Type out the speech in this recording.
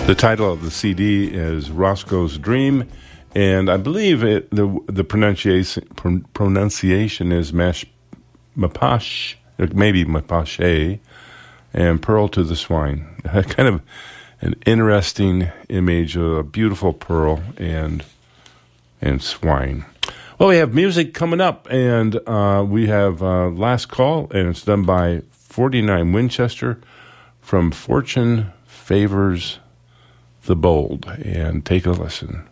The title of the CD is Roscoe's Dream, and I believe the pronunciation is Mapache, maybe Mapache, and Pearl to the Swine. Kind of an interesting image of a beautiful pearl and swine. Well, we have music coming up, and we have Last Call, and it's done by 49 Winchester from Fortune Favors the Bold. And take a listen.